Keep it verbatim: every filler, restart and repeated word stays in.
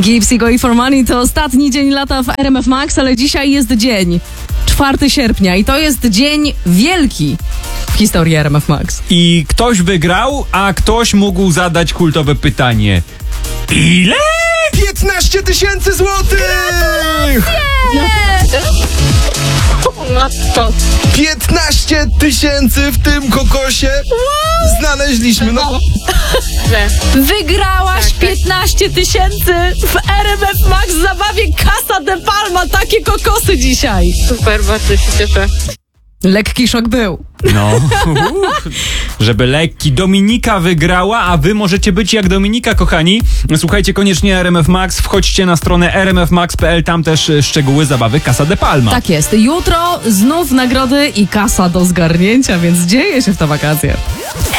Gipsy Go for Money to ostatni dzień lata w R M F Max, ale dzisiaj jest dzień czwartego sierpnia i to jest dzień wielki w historii R M F Max. I ktoś wygrał, a ktoś mógł zadać kultowe pytanie. Ile? piętnaście tysięcy złotych! piętnaście tysięcy w tym kokosie znaleźliśmy. No. Wygrałaś Tak, tak. piętnaście tysięcy w R M F Max zabawie Casa de Palma. Takie kokosy dzisiaj. Super, bardzo się cieszę. Lekki szok był. No, żeby lekki. Dominika wygrała, a wy możecie być jak Dominika, kochani. Słuchajcie koniecznie R M F Max, wchodźcie na stronę r m f max kropka p l, tam też szczegóły zabawy Casa de Palma. Tak jest. Jutro znów nagrody i kasa do zgarnięcia, więc dzieje się w te wakacje.